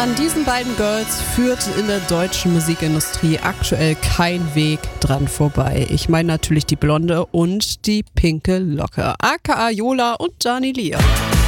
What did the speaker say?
An diesen beiden Girls führt in der deutschen Musikindustrie aktuell kein Weg dran vorbei. Ich meine natürlich die Blonde und die pinke Locke, aka Yola und Dani Lia.